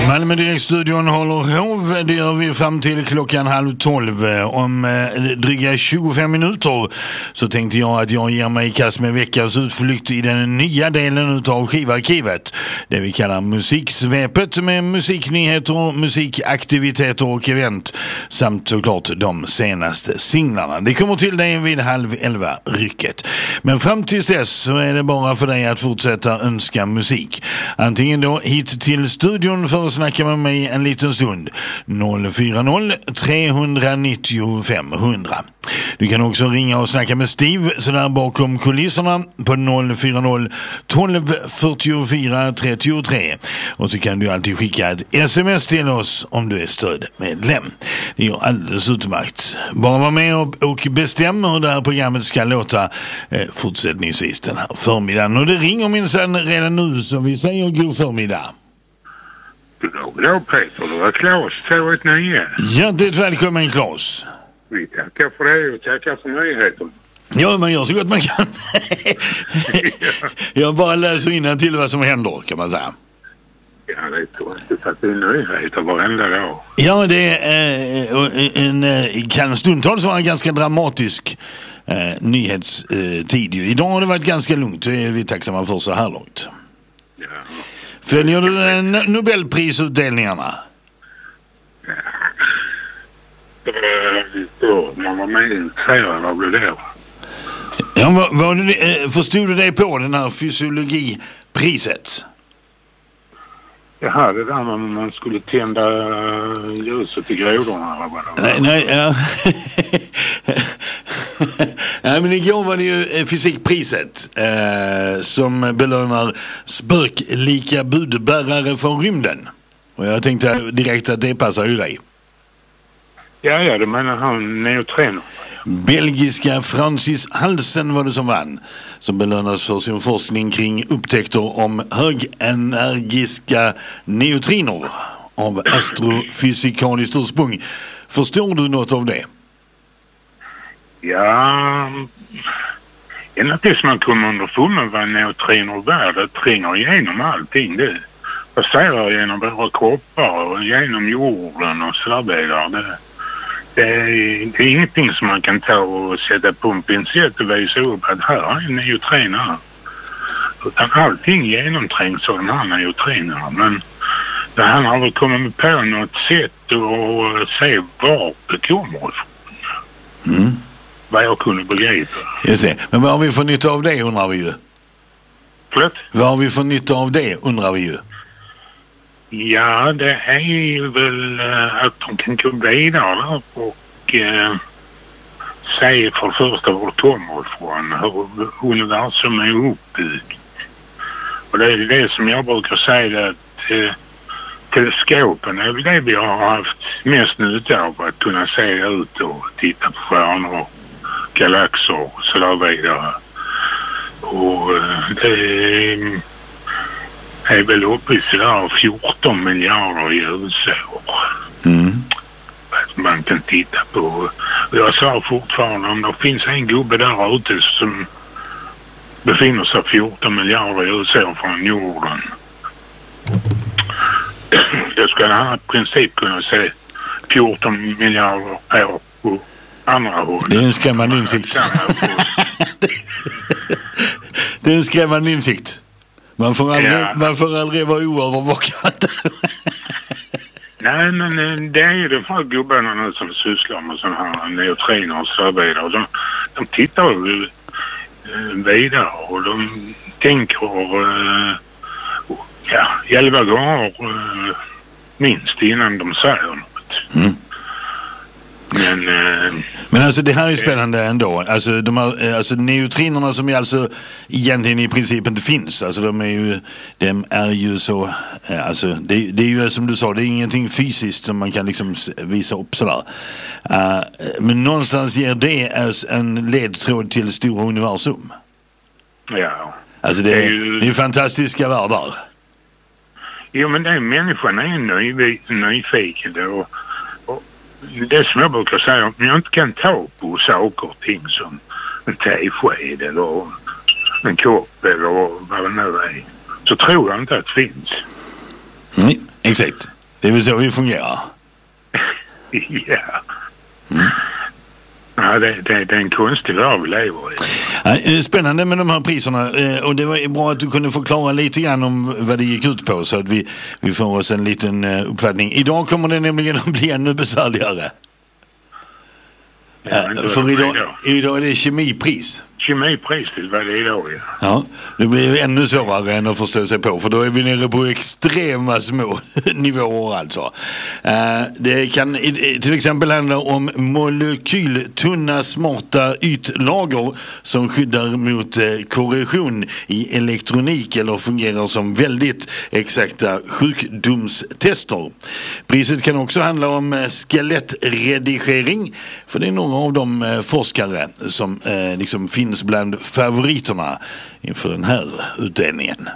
Malmö Direktstudion håller hov. Det gör vi fram till klockan 11:30. Om dryga 25 minuter så tänkte jag att jag ger mig i kast med veckans utflykt i den nya delen av skivarkivet. Det vi kallar musiksvepet med musiknyheter, musikaktiviteter och event samt såklart de senaste singlarna. Det kommer till dig vid 10:30 rycket. Men fram till dess så är det bara för dig att fortsätta önska musik. Antingen då hit till studion för att snacka med mig en liten stund. 040-390 500. Du kan också ringa och snacka med Steve så där bakom kulisserna på 040-1244-33. Och så kan du alltid skicka ett sms till oss om du är stödmedlem. Det är alldeles utmärkt. Bara vara med och bestämma hur det här programmet ska låta fortsättningsvis den här förmiddagen. Och det ringer minsann redan nu så vi säger god förmiddag. Goddag Peter, det var Claes, 219. Hjärtligt välkommen Claes. Vi tackar för det och tackar för nyheten. Ja, man gör så gott man kan. Jag bara läser in till vad som händer kan man säga. Ja, det tror jag inte att det är nyheter varenda dag. Ja, det kan stundtals vara en ganska dramatisk nyhetstid. Idag har det varit ganska lugnt, det är vi tacksamma för så här långt. Ja. Följer du Nobelprisutdelningarna? Ja. Man var med intresserad av det där. Ja, förstod du dig på den här fysiologipriset? Jaha, det där när man skulle tända ljuset i grodorna eller vad det var. Nej, ja. Nej, men igår var det ju fysikpriset som belönar spöklika budbärare från rymden. Och jag tänkte direkt att det passar ju dig. Ja, det menar han neutrino. Belgiska Francis Halsen var det som vann, som belönas för sin forskning kring upptäckter om högenergiska neutriner av astrofysikaliskt ursprung. Förstår du något av det? Ja, ända tills man kommer underfund med vad neutriner var, det tränger igenom allting. Det passerar genom våra kroppar och genom jorden och så där. Det är ingenting som man kan ta och sätta på en pincett och visa upp att här är neutriner. Utan allting genomträngs av de här neutrinerna. Men det här har väl kommit på något sätt att se var det kommer ifrån. Mm. Vad jag kunde begripa. Just det. Men vad har vi för nytta av det undrar vi ju? Förlåt? Vad har vi för nytta av det undrar vi ju? Ja, det är väl att de kan gå vidare och säga för det första var det kommer ifrån, hur universum är uppbyggt. Och det är det som jag brukar säga att teleskopen är väl det vi har haft mest nytta av, att kunna se ut och titta på stjärnor, galaxer och så där vidare. Och det är väl uppe i sådär 14 miljarder ljusår. Att man kan titta på. Och jag sa fortfarande, om det finns en gubbe där ute som befinner sig 14 miljarder ljusår från jorden, då ska han i princip kunna se 14 miljarder år på andra håll. Det är en skrämmande insikt. Det är en skrämmande insikt. Man får aldrig vara oövervakad. Nej, men det är ju de här gubbarna nu som sysslar med sådana här neutriner och så vidare. De tittar ju vidare och de tänker 11 gånger minst innan de säger något. Mm. Men alltså det här är spännande ändå. Alltså de här, neutrinerna som är alltså egentligen i princip inte finns. Alltså de är ju så alltså det är ju som du sa, det är ingenting fysiskt som man kan liksom visa upp sådär. Men någonstans ger det en ledtråd till stora universum. Ja. Alltså det är fantastiska världar. Jo, men människan är nyfiken och det som jag brukar säga, om jag inte kan ta på saker och ting som en tesked eller en kopp eller vad det nu är, så tror jag inte att det finns. Nej, exakt. Det är väl så vi fungerar. Ja. Ja, det är en konstig värld vi lever i. Spännande med de här priserna. Och det var bra att du kunde förklara lite grann om vad det gick ut på så att vi får oss en liten uppfattning. Idag kommer det nämligen att bli ännu besvärligare. För idag är det kemipris. Kemipris till vad det är idag, ja. Ja, det blir ännu svårare än att förstå sig på. För då är vi nere på extrema små nivåer alltså. Det kan till exempel handla om molekyltunna smarta ytlager som skyddar mot korrosion i elektronik eller fungerar som väldigt exakta sjukdomstester. Priset kan också handla om skelettredigering. För det är några av de forskare som liksom finns bland favoriterna inför den här utdelningen.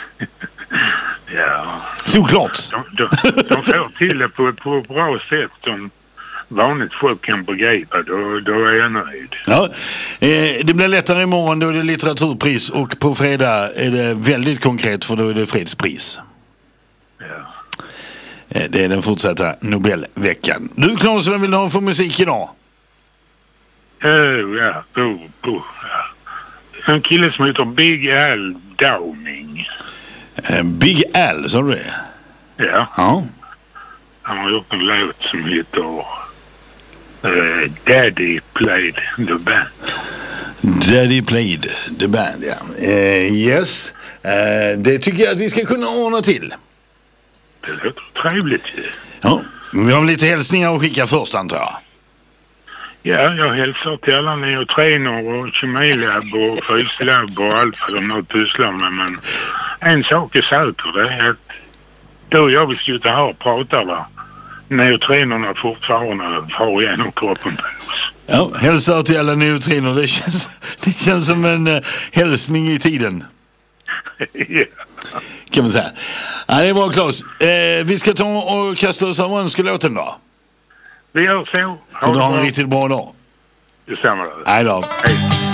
Ja. Såklart. De får till det på ett bra sätt som vanligt folk kan begripa. Då är jag nöjd. Ja, det blir lättare imorgon, då är det litteraturpris och på fredag är det väldigt konkret för då är det fredspris. Ja. Det är den fortsatta Nobelveckan. Du Claes, vad vill du ha för musik idag? Ja. En kille som heter Big Al Downing. Big Al, sa du det? Ja. Ja. Han har gjort en låt som heter Daddy Played the Band. Daddy Played the Band, ja. Yes. Det tycker jag att vi ska kunna ordna till. Det låter trevligt ju. Ja. Vi har väl lite hälsningar att skicka först, antar jag. Ja, jag hälsar till alla neutriner och kemilab och fyslab och allt vad de nu pysslar med. Men en sak är säker, det är att du och jag vill sitta här och prata va. Neutrinerna fortfarande far igenom kroppen på oss. Ja, hälsar till alla neutriner. Det känns som en hälsning i tiden. Ja. Kan man säga. Ja, det är bra, Claes. Vi ska ta och kasta oss över önskelåten då. Vi gör så. För du har en riktigt bra dag. Detsamma. Hej då. Hej.